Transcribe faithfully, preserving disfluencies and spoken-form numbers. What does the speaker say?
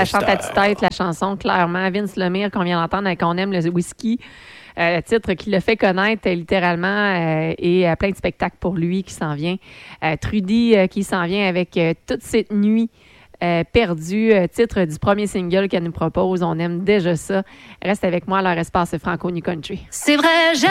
la chante à tue-tête, la chanson, clairement. Vince Lemire, qu'on vient d'entendre avec On aime le whisky. Euh, titre qui le fait connaître euh, littéralement euh, et euh, plein de spectacles pour lui qui s'en vient. Euh, Trudy euh, qui s'en vient avec euh, Toute cette nuit euh, perdue, euh, titre du premier single qu'elle nous propose. On aime déjà ça. Reste avec moi à leur espace franco New Country. C'est vrai, j'ai